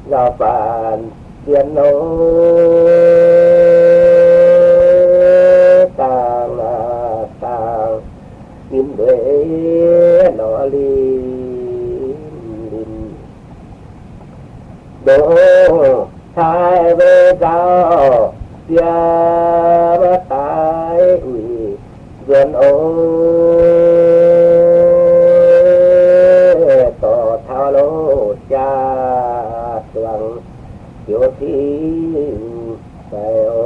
ngào phản tiền nô tàng tàng kim đuế nó li đô thái về giáo tia bất tài ủy dân ô